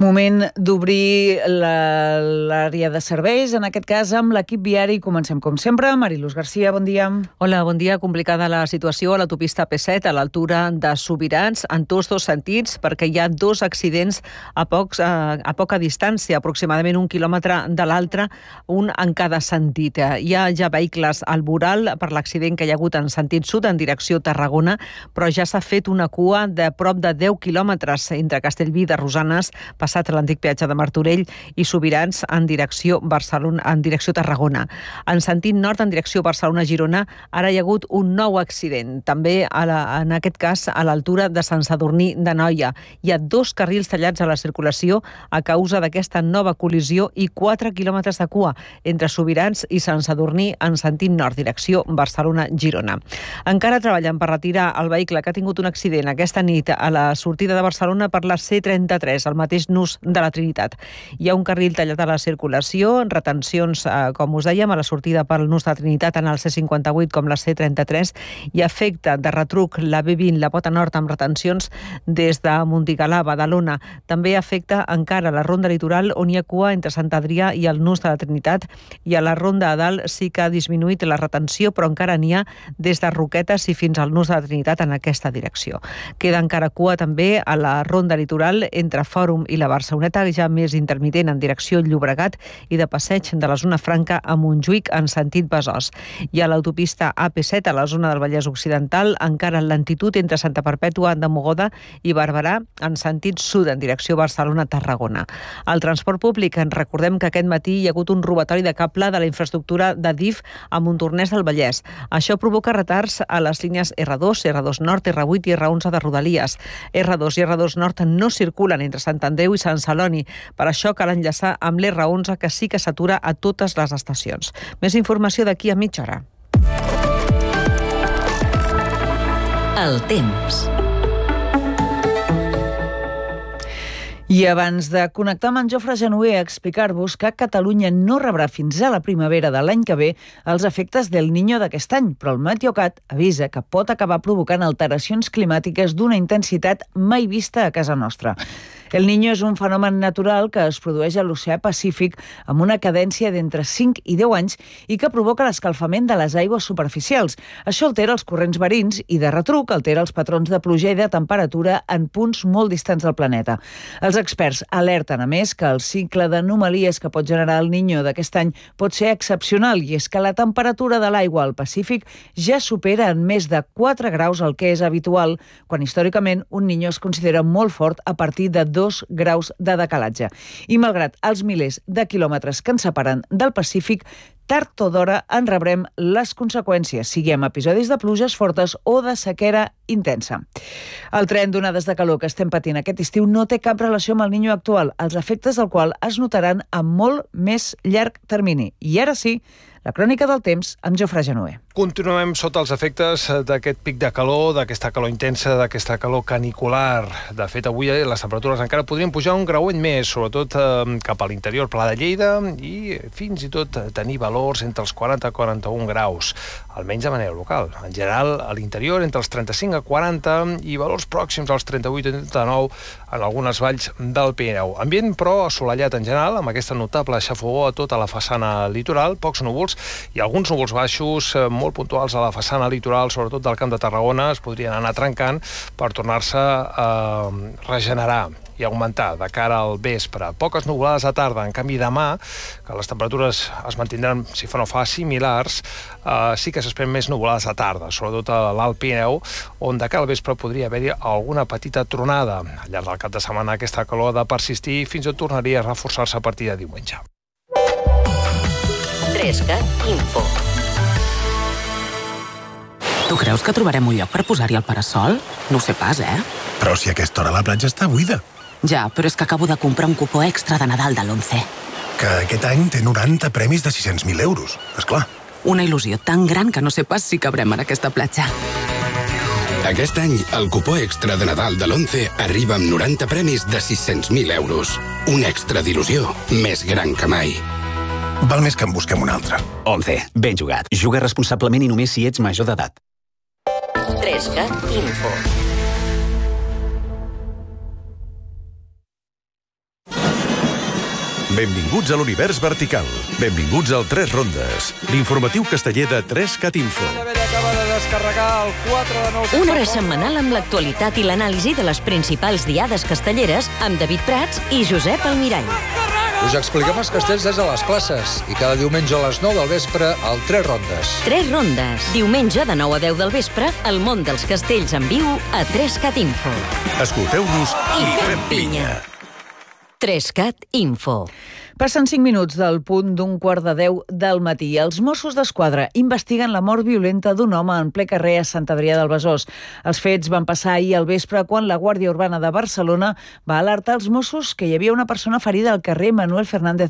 Moment d'obrir l'àrea de serveis, en aquest cas amb l'equip viari. Comencem com sempre. Mariluz Garcia, bon dia. Hola, bon dia. Complicada la situació a l'autopista P7 a l'altura de Sobirans en tots dos sentits perquè hi ha dos accidents a poca distància, aproximadament 1 quilòmetre de l'altre, un en cada sentit. Hi ha ja vehicles al voral per l'accident que hi ha hagut en sentit sud en direcció Tarragona, però ja s'ha fet una cua de prop de 10 quilòmetres entre Castellví de Rosanes, passat l'antic peatge de Martorell, i Sobirans en direcció Tarragona. En sentit nord, en direcció Barcelona-Girona, ara hi ha hagut un nou accident. També, en aquest cas, a l'altura de Sant Sadurní d'Anoia. Hi ha 2 carrils tallats a la circulació a causa d'aquesta nova col·lisió i 4 quilòmetres de cua entre Sobirans i Sant Sadurní en sentit nord, direcció Barcelona-Girona. Encara treballen per retirar el vehicle que ha tingut un accident aquesta nit a la sortida de Barcelona per la C33, al mateix nus de la Trinitat. Hi ha un carril tallat a la circulació, retencions, com us dèiem, a la sortida pel nus de la Trinitat en el C58 com la C33, i afecta de retruc la B20, la Pota Nord, amb retencions des de Montigalà, Badalona. També afecta encara la Ronda Litoral, on hi ha cua entre Sant Adrià i el nus de la Trinitat, i a la Ronda a dalt sí que ha disminuït la retenció, però encara n'hi ha des de Roquetes i fins al nus de la Trinitat en aquesta direcció. Queda encara cua també a la Ronda Litoral entre Fòrum i la Barceloneta, ja més intermitent en direcció Llobregat, i de passeig de la zona franca a Montjuïc en sentit Besòs. I a l'autopista AP7 a la zona del Vallès Occidental, encara en lentitud entre Santa Perpètua de Mogoda i Barberà en sentit sud en direcció Barcelona-Tarragona. Al transport públic, ens recordem que aquest matí hi ha hagut un robatori de cable de la infraestructura de DIF a Montornès del Vallès. Això provoca retards a les línies R2, R2 Nord, R8 i R11 de Rodalies. R2 i R2 Nord no circulen entre Sant Andreu i Sant Celoni. Per això cal enllaçar amb l'R11, que sí que s'atura a totes les estacions. Més informació d'aquí a mitja hora. El temps. I abans de connectar amb en Jofre Genuer a explicar-vos que Catalunya no rebrà fins a la primavera de l'any que ve els efectes del Niño d'aquest any, però el Meteocat avisa que pot acabar provocant alteracions climàtiques d'una intensitat mai vista a casa nostra. El Niño és un fenomen natural que es produeix a l'oceà Pacífic amb una cadència d'entre 5 i 10 anys i que provoca l'escalfament de les aigües superficials. Això altera els corrents marins i, de retruc, altera els patrons de pluja i de temperatura en punts molt distants del planeta. Els experts alerten, a més, que el cicle d'anomalies que pot generar el Niño d'aquest any pot ser excepcional, i és que la temperatura de l'aigua al Pacífic ja supera en més de 4 graus el que és habitual, quan històricament un Niño es considera molt fort a partir de 2 graus de decalatge. I malgrat els milers de quilòmetres que ens separen del Pacífic, tard o d'hora en rebrem les conseqüències, sigui amb episodis de pluges fortes o de sequera intensa. El tren d'onades de calor que estem patint aquest estiu no té cap relació amb el Niño actual, els efectes del qual es notaran a molt més llarg termini. I ara sí, la crònica del temps amb Jofre Genuer. Continuem sota els efectes d'aquest pic de calor, d'aquesta calor intensa, d'aquesta calor canicular. De fet, avui les temperatures encara podrien pujar un grauet més, sobretot cap a l'interior, Pla de Lleida, i fins i tot tenir valors entre els 40 i 41 graus, almenys de manera local. En general, a l'interior, entre els 35 a 40 i valors pròxims als 38 i 39 en algunes valls del Pirineu. Ambient, però, assolellat en general, amb aquesta notable xafogor a tota la façana litoral, pocs núvols i alguns núvols baixos molt puntuals a la façana litoral, sobretot del Camp de Tarragona, es podrien anar trencant per tornar-se a regenerar i augmentar de cara al vespre. Poques nuvolades a tarda, en canvi demà, que les temperatures es mantindran, si fa no fa, similars, sí que s'esperen més nuvolades a tarda, sobretot a l'Alt Pirineu, on de cara al vespre podria haver-hi alguna petita tronada. Al llarg del cap de setmana aquesta calor ha de persistir i fins i tot tornaria a reforçar-se a partir de diumenge. 3CAT Info. Tu creus que trobarem un lloc per posar-hi el parasol? No ho sé pas, Però si a aquesta hora la platja està buida. Ja, però és que acabo de comprar un cupó extra de Nadal de l'11. Que aquest any té 90 premis de 600.000 euros, esclar. Una il·lusió tan gran que no sé pas si cabrem en aquesta platja. Aquest any, el cupó extra de Nadal de l'11 arriba amb 90 premis de 600.000 euros. Un extra d'il·lusió més gran que mai. Val més que en busquem un altre. 11. Ben jugat. Juga responsablement i només si ets major d'edat. 3CAT Info. Benvinguts a l'univers vertical. Benvinguts al 3 Rondes, l'informatiu casteller de 3CAT Info. Acaba de descarregar el 4 de 9... Una hora setmanal amb l'actualitat i l'anàlisi de les principals diades castelleres amb David Prats i Josep Almirall. Us expliquem els castells des de les classes i cada diumenge a les 9 del vespre al 3 Rondes. 3 Rondes. Diumenge de 9 a 10 del vespre, el món dels castells en viu a 3CAT Info. Escolteu-nos i fem pinya. 3CAT Info. Passen 5 minuts del punt d'un 9:15 del matí. Els Mossos d'Esquadra investiguen la mort violenta d'un home en ple carrer a Sant Adrià del Besòs. Els fets van passar ahir al vespre quan la Guàrdia Urbana de Barcelona va alertar els Mossos que hi havia una persona ferida al carrer Manuel Fernández